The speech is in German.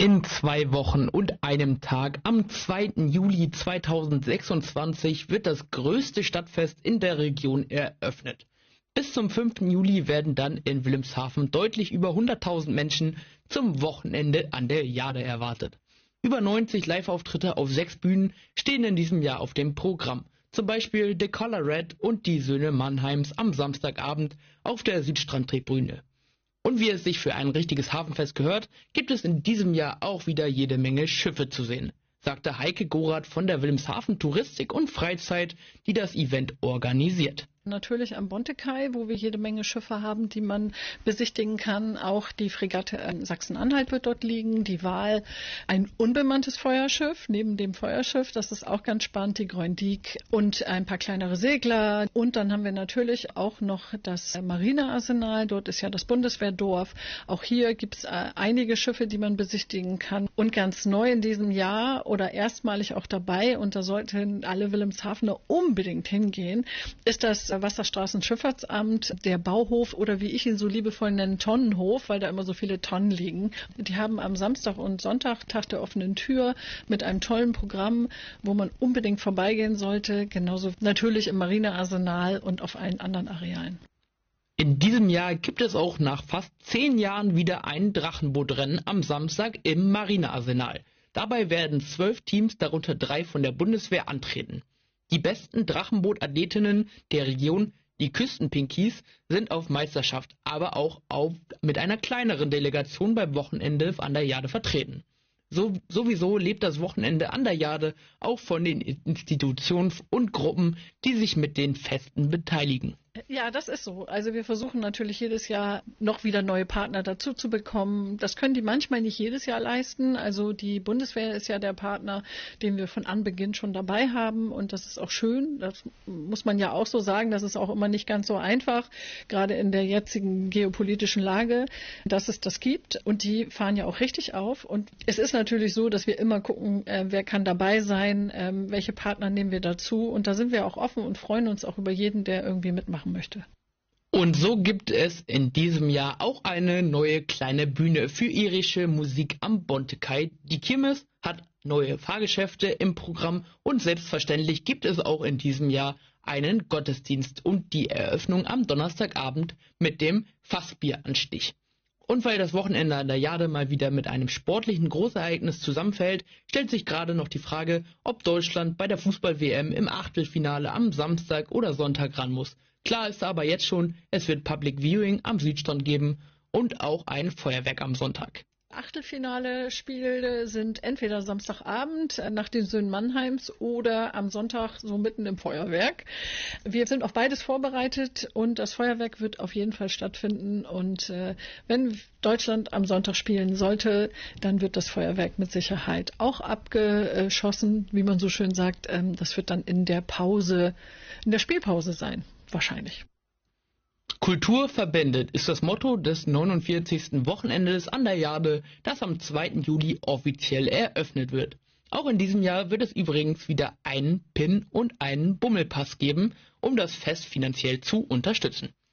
In 2 Wochen und einem Tag, am 2. Juli 2026, wird das größte Stadtfest in der Region eröffnet. Bis zum 5. Juli werden dann in Wilhelmshaven deutlich über 100.000 Menschen zum Wochenende an der Jade erwartet. Über 90 Live-Auftritte auf 6 Bühnen stehen in diesem Jahr auf dem Programm. Zum Beispiel The Color Red und die Söhne Mannheims am Samstagabend auf der Südstrandtribüne. Und wie es sich für ein richtiges Hafenfest gehört, gibt es in diesem Jahr auch wieder jede Menge Schiffe zu sehen, sagte Heike Gorath von der Wilhelmshaven Touristik und Freizeit, die das Event organisiert. Natürlich am Bontekai, wo wir jede Menge Schiffe haben, die man besichtigen kann. Auch die Fregatte Sachsen-Anhalt wird dort liegen, die Waal, ein unbemanntes Feuerschiff neben dem Feuerschiff, das ist auch ganz spannend, die Groendiek und ein paar kleinere Segler. Und dann haben wir natürlich auch noch das Marinearsenal, dort ist ja das Bundeswehrdorf. Auch hier gibt es einige Schiffe, die man besichtigen kann. Und ganz neu in diesem Jahr oder erstmalig auch dabei, und da sollten alle Wilhelmshavener unbedingt hingehen, ist das Wasserstraßenschifffahrtsamt, der Bauhof oder wie ich ihn so liebevoll nenne, Tonnenhof, weil da immer so viele Tonnen liegen. Die haben am Samstag und Sonntag Tag der offenen Tür mit einem tollen Programm, wo man unbedingt vorbeigehen sollte. Genauso natürlich im Marinearsenal und auf allen anderen Arealen. In diesem Jahr gibt es auch nach fast 10 Jahren wieder ein Drachenbootrennen am Samstag im Marinearsenal. Dabei werden 12 Teams, darunter 3 von der Bundeswehr, antreten. Die besten Drachenboot-Athletinnen der Region, die Küstenpinkies, sind auf Meisterschaft, aber auch mit einer kleineren Delegation beim Wochenende an der Jade vertreten. Sowieso lebt das Wochenende an der Jade auch von den Institutionen und Gruppen, die sich mit den Festen beteiligen. Ja, das ist so. Also wir versuchen natürlich jedes Jahr noch wieder neue Partner dazu zu bekommen. Das können die manchmal nicht jedes Jahr leisten. Also die Bundeswehr ist ja der Partner, den wir von Anbeginn schon dabei haben. Und das ist auch schön. Das muss man ja auch so sagen. Das ist auch immer nicht ganz so einfach, gerade in der jetzigen geopolitischen Lage, dass es das gibt. Und die fahren ja auch richtig auf. Und es ist natürlich so, dass wir immer gucken, wer kann dabei sein, welche Partner nehmen wir dazu. Und da sind wir auch offen und freuen uns auch über jeden, der irgendwie mitmachen möchte. Und so gibt es in diesem Jahr auch eine neue kleine Bühne für irische Musik am Bontekai. Die Kirmes hat neue Fahrgeschäfte im Programm und selbstverständlich gibt es auch in diesem Jahr einen Gottesdienst und die Eröffnung am Donnerstagabend mit dem Fassbieranstich. Und weil das Wochenende an der Jade mal wieder mit einem sportlichen Großereignis zusammenfällt, stellt sich gerade noch die Frage, ob Deutschland bei der Fußball-WM im Achtelfinale am Samstag oder Sonntag ran muss. Klar ist aber jetzt schon, es wird Public Viewing am Südstrand geben und auch ein Feuerwerk am Sonntag. Achtelfinale-Spiele sind entweder Samstagabend nach den Söhnen Mannheims oder am Sonntag so mitten im Feuerwerk. Wir sind auf beides vorbereitet und das Feuerwerk wird auf jeden Fall stattfinden. Und wenn Deutschland am Sonntag spielen sollte, dann wird das Feuerwerk mit Sicherheit auch abgeschossen, wie man so schön sagt. Das wird dann in der Spielpause sein, wahrscheinlich. Kultur verbindet ist das Motto des 49. Wochenendes an der Jade, das am 2. Juli offiziell eröffnet wird. Auch in diesem Jahr wird es übrigens wieder einen Pin und einen Bummelpass geben, um das Fest finanziell zu unterstützen.